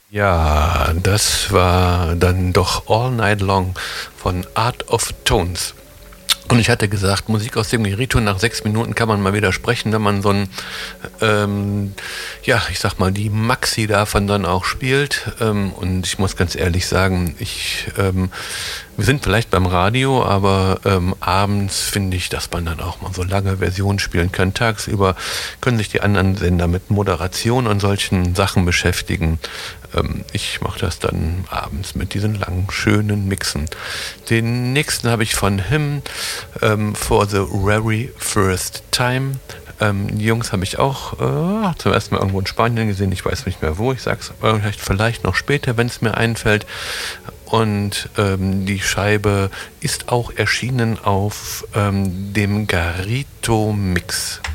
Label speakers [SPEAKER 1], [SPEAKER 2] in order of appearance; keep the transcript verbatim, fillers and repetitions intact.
[SPEAKER 1] Ja, das war dann doch All Night Long von Art of Tones. Und ich hatte gesagt, Musik aus dem Gerito, nach sechs Minuten kann man mal wieder sprechen, wenn man so ein, ähm, ja, ich sag mal, die Maxi davon dann auch spielt. Ähm, und ich muss ganz ehrlich sagen, ich, ähm, wir sind vielleicht beim Radio, aber ähm, abends finde ich, dass man dann auch mal so lange Versionen spielen kann. Tagsüber können sich die anderen Sender mit Moderation und solchen Sachen beschäftigen. Ähm, ich mache das dann abends mit diesen langen, schönen Mixen. Den nächsten habe ich von Him, ähm, For the Very First Time. Ähm, die Jungs habe ich auch äh, zum ersten Mal irgendwo in Spanien gesehen. Ich weiß nicht mehr wo. Ich sag's vielleicht, vielleicht noch später, wenn es mir einfällt. Und ähm, die Scheibe ist auch erschienen auf ähm, dem Garito Mix.